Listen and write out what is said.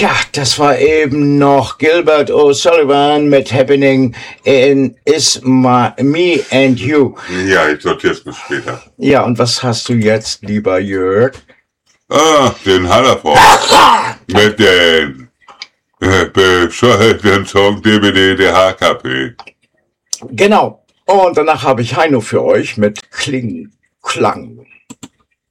Tja, das war eben noch Gilbert O'Sullivan mit Happening in Me and You. Ja, ich sortiere es bis später. Ja, und was hast du jetzt, lieber Jörg? Den Hallerford. Mit den bescheuerten Song DVD der HKP. Genau. Und danach habe ich Heino für euch mit Kling, Klang.